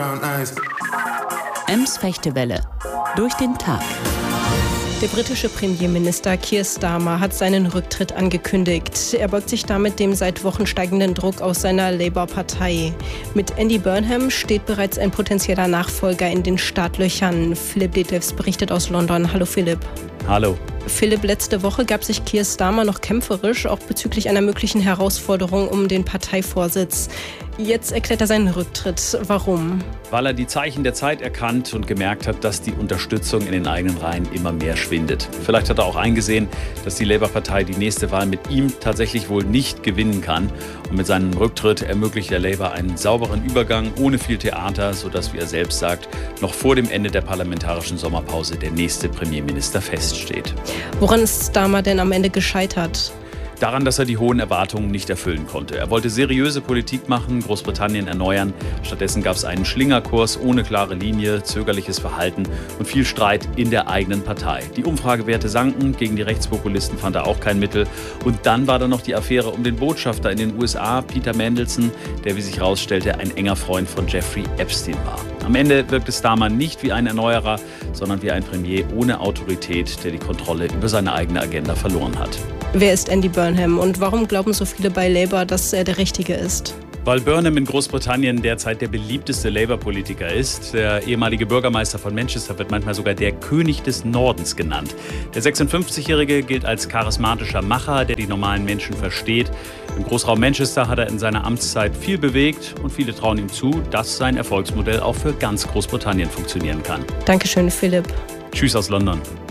Ems Fechtewelle. Durch den Tag. Der britische Premierminister Keir Starmer hat seinen Rücktritt angekündigt. Er beugt sich damit dem seit Wochen steigenden Druck aus seiner Labour-Partei. Mit Andy Burnham steht bereits ein potenzieller Nachfolger in den Startlöchern. Philipp Detlefs berichtet aus London. Hallo Philipp. Hallo. Philipp, letzte Woche gab sich Keir Starmer noch kämpferisch, auch bezüglich einer möglichen Herausforderung um den Parteivorsitz. Jetzt erklärt er seinen Rücktritt. Warum? Weil er die Zeichen der Zeit erkannt und gemerkt hat, dass die Unterstützung in den eigenen Reihen immer mehr schwindet. Vielleicht hat er auch eingesehen, dass die Labour-Partei die nächste Wahl mit ihm tatsächlich wohl nicht gewinnen kann. Und mit seinem Rücktritt ermöglicht der Labour einen sauberen Übergang ohne viel Theater, sodass, wie er selbst sagt, noch vor dem Ende der parlamentarischen Sommerpause der nächste Premierminister feststeht. Woran ist Starmer denn am Ende gescheitert? Daran, dass er die hohen Erwartungen nicht erfüllen konnte. Er wollte seriöse Politik machen, Großbritannien erneuern. Stattdessen gab es einen Schlingerkurs ohne klare Linie, zögerliches Verhalten und viel Streit in der eigenen Partei. Die Umfragewerte sanken, gegen die Rechtspopulisten fand er auch kein Mittel. Und dann war da noch die Affäre um den Botschafter in den USA, Peter Mandelson, der, wie sich herausstellte, ein enger Freund von Jeffrey Epstein war. Am Ende wirkte Starmer nicht wie ein Erneuerer, sondern wie ein Premier ohne Autorität, der die Kontrolle über seine eigene Agenda verloren hat. Wer ist Andy Burnham und warum glauben so viele bei Labour, dass er der Richtige ist? Weil Burnham in Großbritannien derzeit der beliebteste Labour-Politiker ist. Der ehemalige Bürgermeister von Manchester wird manchmal sogar der König des Nordens genannt. Der 56-Jährige gilt als charismatischer Macher, der die normalen Menschen versteht. Im Großraum Manchester hat er in seiner Amtszeit viel bewegt und viele trauen ihm zu, dass sein Erfolgsmodell auch für ganz Großbritannien funktionieren kann. Dankeschön, Philipp. Tschüss aus London.